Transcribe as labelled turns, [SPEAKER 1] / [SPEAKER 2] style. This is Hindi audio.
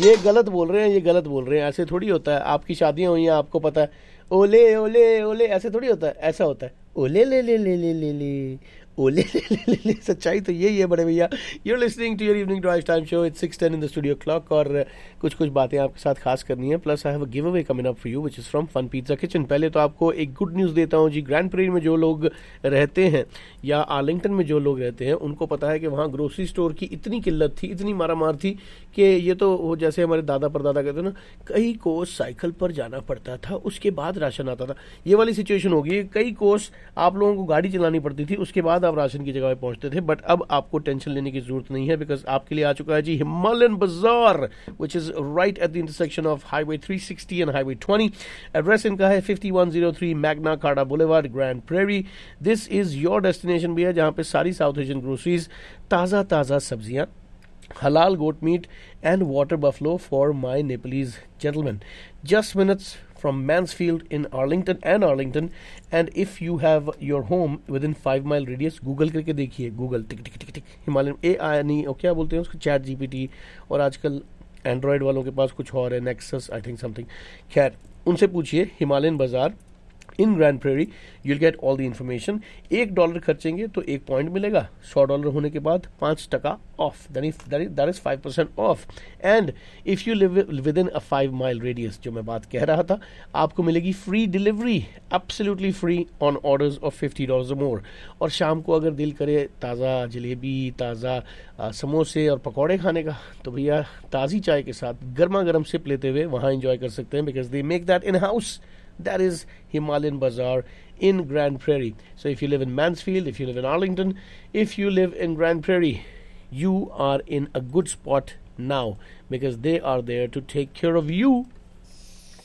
[SPEAKER 1] ये गलत बोल रहे हैं, ये गलत बोल रहे हैं, ऐसे थोड़ी होता है। आपकी शादियां हुई हैं, आपको पता है। ओले ओले ओले ऐसे थोड़ी होता है, ऐसा होता है ओले ले ले ले ले ले ले ओले ले ले ले ले। सच्चाई तो यही है बड़े भैया। You're listening to your evening drive time show, it's 6:10 in the studio clock. और कुछ कुछ बातें आपके साथ खास करनी है, plus I have a give away coming up for you which is from fun pizza kitchen. पहले तो आपको एक गुड न्यूज़ देता हूँ जी। ग्रैंड प्रेरी में जो लोग रहते हैं या आर्लिंगटन में जो लोग रहते हैं, उनको पता है कि वहाँ ग्रोसरी स्टोर की इतनी किल्लत थी, इतनी मारामार थी कि ये तो वो जैसे हमारे दादा परदादा कहते हैं ना, कई कोस साइकिल पर जाना पड़ता था, उसके बाद राशन आता था। ये वाली सिचुएशन हो गई। कई कोस आप लोगों को गाड़ी चलानी पड़ती थी, उसके बाद आप राशन की जगह पे पहुंचते थे। बट अब आपको टेंशन लेने की जरूरत नहीं है, बिकॉज आपके लिए आ चुका है जी हिमालयन बाजार, which is right at the intersection of highway 360 and highway 20। Address इनका है 5103 Magna carta boulevard, grand prairie. This is your destination भी है, जहां पे सारी साउथ एशियन ग्रोसरीज, ताज़ा ताज़ा सब्जियां, halal goat meat and water buffalo for my Nepalese gentlemen. Just minutes from Mansfield in Arlington and if you have your home within 5 mile radius, Google करके देखिए, Google टिक टिक टिक टिक हिमालयन AI नहीं और क्या बोलते हैं उसको, चैट GPT, और आजकल एंड्रॉयड वालों के पास कुछ और है, नेक्सस आई थिंक समथिंग। खैर उनसे पूछिए हिमालयन बाजार इन grand prairie, you'll get all the information. $1 खर्चेंगे तो 1 पॉइंट मिलेगा, $100 होने के बाद 5% of, that is 5% of. And if you live with in a 5 mile radius, जो मैं बात कह रहा था, आपको मिलेगी free delivery, absolutely free on orders of $50 और मोर। और शाम को अगर दिल करे ताज़ा जलेबी, ताज़ा समोसे और पकौड़े खाने का, तो भैया ताज़ी चाय के साथ गर्मा गर्म सिप लेते हुए वहाँ एंजॉय कर सकते हैं, because they make that in house. That is Himalayan Bazaar in Grand Prairie. So if you live in Mansfield, if you live in Arlington, if you live in Grand Prairie, you are in a good spot now, because they are there to take care of you